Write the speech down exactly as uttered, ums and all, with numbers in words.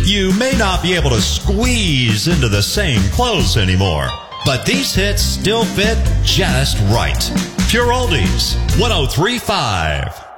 You may not be able to squeeze into the same clothes anymore, but these hits still fit just right. Pure Oldies, one oh three point five.